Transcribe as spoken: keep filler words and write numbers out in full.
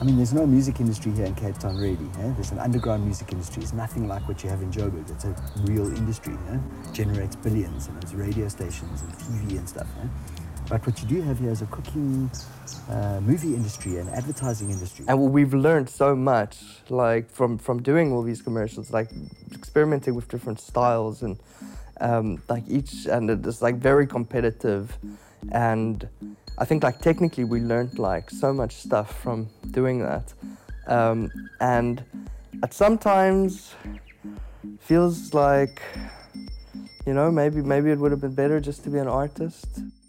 mean, there's no music industry here in Cape Town, really. Eh? There's an underground music industry. It's nothing like what you have in Joburg. It's a real industry. Eh? Generates billions, and there's radio stations and T V and stuff. Eh? But what you do have here is a cooking uh, movie industry and advertising industry. And we've learned so much, like from, from doing all these commercials, like experimenting with different styles and um, like each, and it's like very competitive. And I think like technically we learned like so much stuff from doing that. Um, and at sometimes feels like, you know, maybe maybe it would have been better just to be an artist.